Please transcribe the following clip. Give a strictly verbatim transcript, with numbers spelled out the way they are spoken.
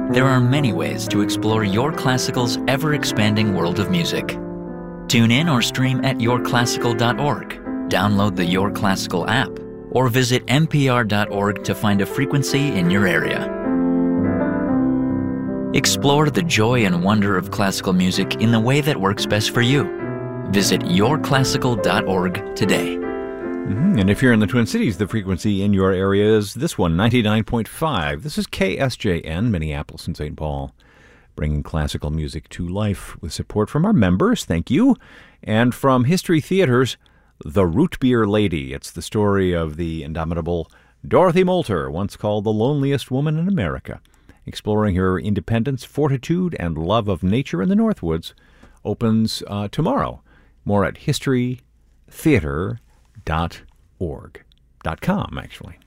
There are many ways to explore Your Classical's ever-expanding world of music. Tune in or stream at your classical dot org, download the Your Classical app, or visit n p r dot org to find a frequency in your area. Explore the joy and wonder of classical music in the way that works best for you. Visit your classical dot org today. Mm-hmm. And if you're in the Twin Cities, the frequency in your area is this one, ninety-nine point five. This is K S J N, Minneapolis and Saint Paul, bringing classical music to life with support from our members. Thank you. And from History Theater's The Root Beer Lady. It's the story of the indomitable Dorothy Moulter, once called the loneliest woman in America. Exploring her independence, fortitude, and love of nature in the Northwoods opens uh, tomorrow. More at history theater dot org. Dot com, actually.